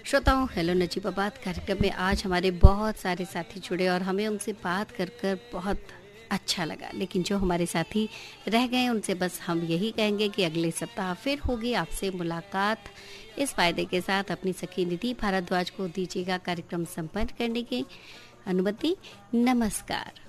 श्रोताओं, हेलो नजीबा बात कार्यक्रम में आज हमारे बहुत सारे साथी जुड़े और हमें उनसे बात कर कर बहुत अच्छा लगा। लेकिन जो हमारे साथी रह गए उनसे बस हम यही कहेंगे कि अगले सप्ताह फिर होगी आपसे मुलाकात। इस फायदे के साथ अपनी सखी निधि भारद्वाज को दीजिएगा कार्यक्रम संपन्न करने की अनुमति। नमस्कार।